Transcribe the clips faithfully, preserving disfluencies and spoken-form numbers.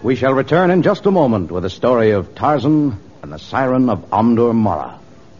We shall return in just a moment with a story of Tarzan and the Siren of Omdur Mara.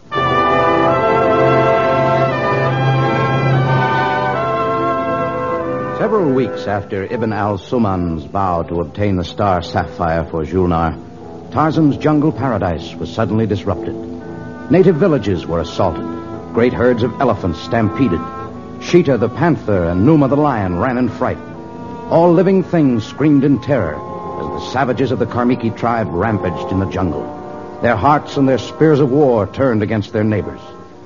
Several weeks after Ibn al-Suman's vow to obtain the star sapphire for Julnar, Tarzan's jungle paradise was suddenly disrupted. Native villages were assaulted. Great herds of elephants stampeded. Sheeta the panther and Numa the lion ran in fright. All living things screamed in terror as the savages of the Karmiki tribe rampaged in the jungle. Their hearts and their spears of war turned against their neighbors.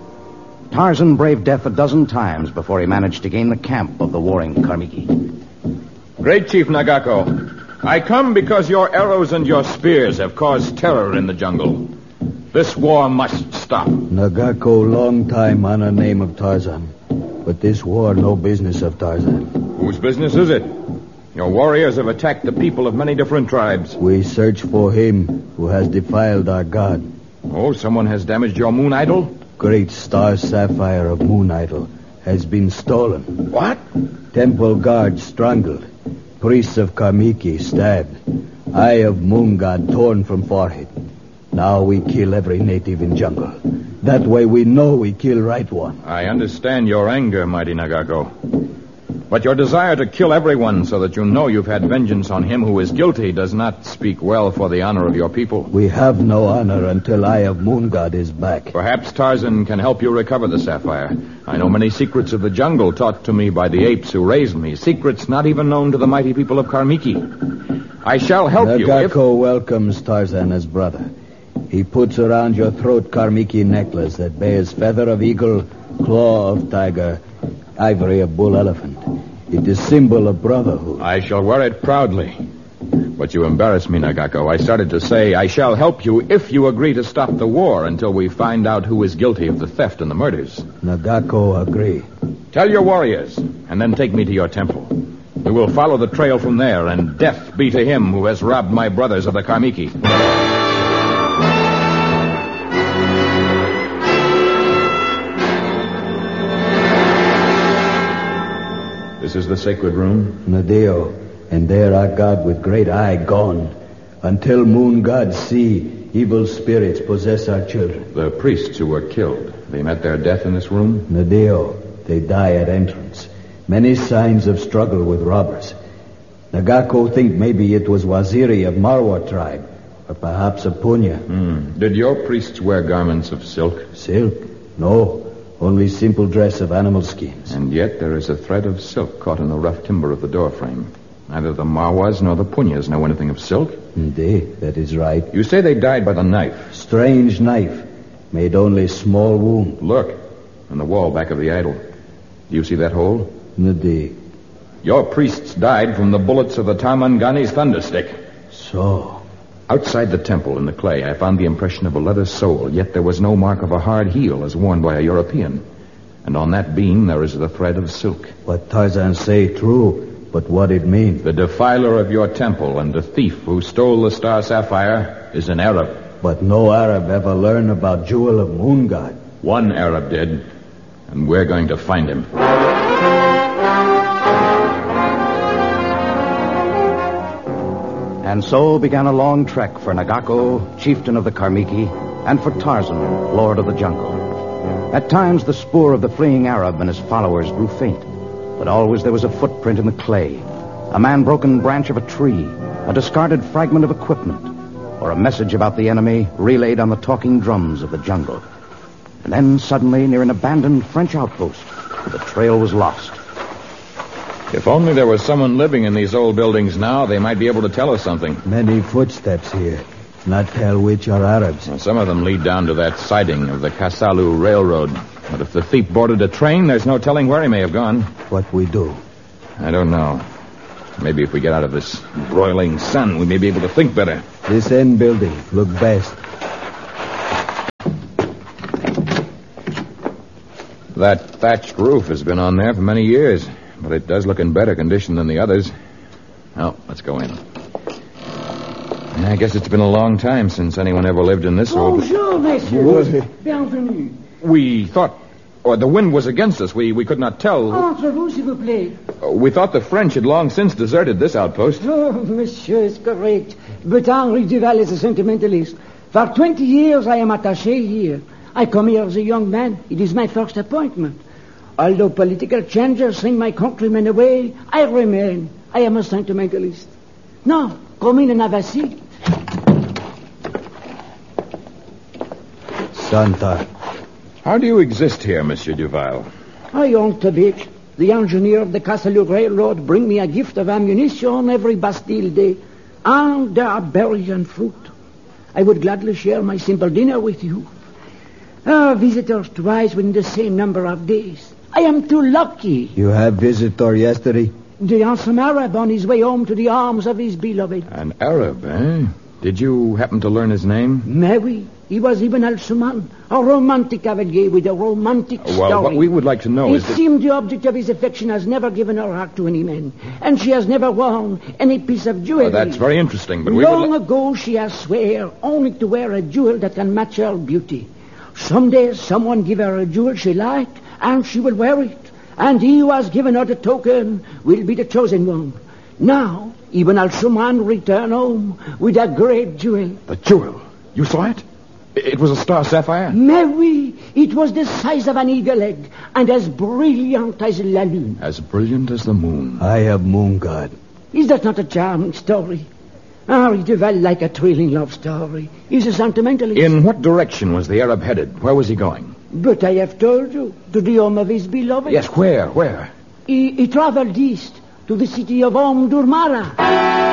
Tarzan braved death a dozen times before he managed to gain the camp of the warring Karmiki. Great Chief Nagako, I come because your arrows and your spears have caused terror in the jungle. This war must stop. Nagako, long time honor name of Tarzan. But this war, no business of Tarzan. Whose business is it? Your warriors have attacked the people of many different tribes. We search for him who has defiled our god. Oh, someone has damaged your moon idol? Great star sapphire of moon idol has been stolen. What? Temple guards strangled. Priests of Karmiki stabbed. Eye of moon god torn from forehead. Now we kill every native in jungle. That way we know we kill right one. I understand your anger, mighty Nagako. But your desire to kill everyone so that you know you've had vengeance on him who is guilty does not speak well for the honor of your people. We have no honor until Eye of Moon God is back. Perhaps Tarzan can help you recover the sapphire. I know many secrets of the jungle taught to me by the apes who raised me. Secrets not even known to the mighty people of Karmiki. I shall help Nagako you if... Nagako welcomes Tarzan as brother. He puts around your throat Karmiki necklace that bears feather of eagle, claw of tiger, ivory of bull elephant. It is symbol of brotherhood. I shall wear it proudly. But you embarrass me, Nagako. I started to say I shall help you if you agree to stop the war until we find out who is guilty of the theft and the murders. Nagako agree. Tell your warriors, and then take me to your temple. We will follow the trail from there, and death be to him who has robbed my brothers of the Karmiki. This is the sacred room? Nadeo, and there our God with great eye gone. Until moon gods see, evil spirits possess our children. The priests who were killed, they met their death in this room? Nadeo, they die at entrance. Many signs of struggle with robbers. Nagako think maybe it was Waziri of Marwa tribe, or perhaps of Punya. Hmm. Did your priests wear garments of silk? Silk? No. Only simple dress of animal skins. And yet there is a thread of silk caught in the rough timber of the doorframe. Neither the Marwas nor the Punyas know anything of silk. Indeed, that is right. You say they died by the knife. Strange knife. Made only small wound. Look, on the wall back of the idol. Do you see that hole? Indeed. Your priests died from the bullets of the Tarmangani's thunderstick. So... Outside the temple in the clay, I found the impression of a leather sole, yet there was no mark of a hard heel as worn by a European. And on that beam there is the thread of silk. What Tarzan say true, but what it means? The defiler of your temple and the thief who stole the star sapphire is an Arab. But no Arab ever learned about Jewel of Moon God. One Arab did, and we're going to find him. And so began a long trek for Nagako, chieftain of the Karmiki, and for Tarzan, lord of the jungle. At times, the spoor of the fleeing Arab and his followers grew faint, but always there was a footprint in the clay, a man-broken branch of a tree, a discarded fragment of equipment, or a message about the enemy relayed on the talking drums of the jungle. And then, suddenly, near an abandoned French outpost, the trail was lost. If only there was someone living in these old buildings now, they might be able to tell us something. Many footsteps here. Not tell which are Arabs. Well, some of them lead down to that siding of the Kasalu Railroad. But if the thief boarded a train, there's no telling where he may have gone. What we do? I don't know. Maybe if we get out of this broiling sun, we may be able to think better. This end building. Look best. That thatched roof has been on there for many years. But it does look in better condition than the others. Well, let's go in. I guess it's been a long time since anyone ever lived in this old... Bonjour, messieurs. Bienvenue. We thought... Or the wind was against us. We, we could not tell. Entre vous, s'il vous plaît. Uh, We thought the French had long since deserted this outpost. Oh, monsieur is correct. But Henri Duval is a sentimentalist. For twenty years I am attaché here. I come here as a young man. It is my first appointment. Although political changes send my countrymen away, I remain. I am a sentimentalist. Now, come in and have a seat. Santa. How do you exist here, Monsieur Duval? I own a bit. The engineer of the Castle Railroad bring me a gift of ammunition every Bastille Day. And there are berries and fruit. I would gladly share my simple dinner with you. Our visitors twice within the same number of days. I am too lucky. You have visitor yesterday? The handsome Arab on his way home to the arms of his beloved. An Arab, eh? Did you happen to learn his name? Maybe. He was Ibn al-Suman, a romantic cavalier with a romantic story. Well, what we would like to know It is that... seemed the object of his affection has never given her heart to any man, and she has never worn any piece of jewelry. Oh, that's very interesting, but we Long would... Li- ago, she has swear only to wear a jewel that can match her beauty. Someday, someone give her a jewel she liked, and she will wear it. And he who has given her the token will be the chosen one. Now, Ibn al-Suman returned home with a great jewel. The jewel? You saw it? It was a star sapphire? Mary, it was the size of an eagle egg and as brilliant as la lune. As brilliant as the moon. I have moon god. Is that not a charming story? Henri Duval like a thrilling love story. He's a sentimentalist. In what direction was the Arab headed? Where was he going? But I have told you, to the home of his beloved. Yes, where? Where? He, he traveled east to the city of Omdurmara.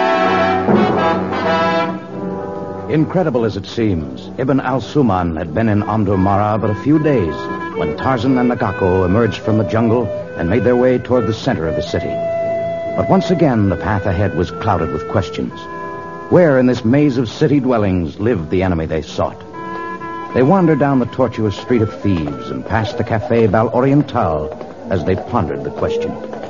Incredible as it seems, Ibn al-Suman had been in Omdurmara but a few days when Tarzan and Nagako emerged from the jungle and made their way toward the center of the city. But once again, the path ahead was clouded with questions. Where in this maze of city dwellings lived the enemy they sought? They wandered down the tortuous street of thieves and past the Café Bal Oriental as they pondered the question.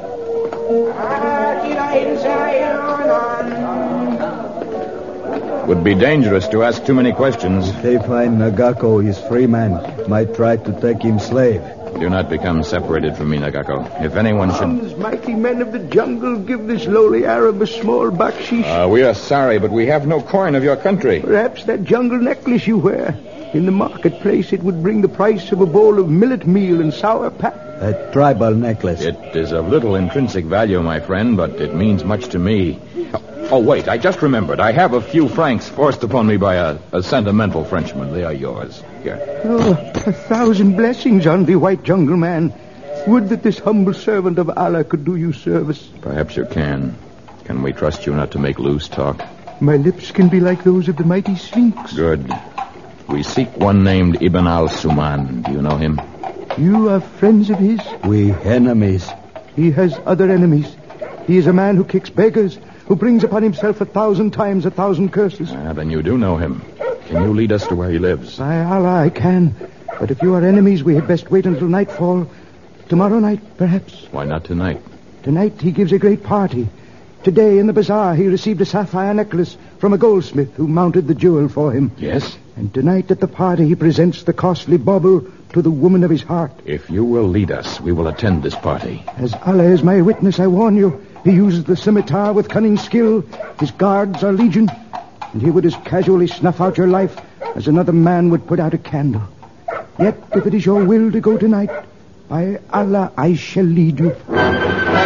Would be dangerous to ask too many questions. If they find Nagako, his free man, might try to take him slave. Do not become separated from me, Nagako. If anyone should... Arms, mighty men of the jungle, give this lowly Arab a small bakshish. Uh, we are sorry, but we have no coin of your country. Perhaps that jungle necklace you wear. In the marketplace, it would bring the price of a bowl of millet meal and sour pap. A tribal necklace. It is of little intrinsic value, my friend, but it means much to me. Oh, wait, I just remembered. I have a few francs forced upon me by a, a sentimental Frenchman. They are yours. Here. Oh, a thousand blessings on the white jungle man. Would that this humble servant of Allah could do you service. Perhaps you can. Can we trust you not to make loose talk? My lips can be like those of the mighty Sphinx. Good. We seek one named Ibn al-Suman. Do you know him? You are friends of his? We enemies. He has other enemies. He is a man who kicks beggars, who brings upon himself a thousand times a thousand curses. Ah, then you do know him. Can you lead us to where he lives? By Allah, I can. But if you are enemies, we had best wait until nightfall. Tomorrow night, perhaps. Why not tonight? Tonight he gives a great party. Today in the bazaar he received a sapphire necklace from a goldsmith who mounted the jewel for him. Yes? And tonight at the party he presents the costly bauble to the woman of his heart. If you will lead us, we will attend this party. As Allah is my witness, I warn you, he uses the scimitar with cunning skill. His guards are legion. And he would as casually snuff out your life as another man would put out a candle. Yet, if it is your will to go tonight, by Allah, I shall lead you.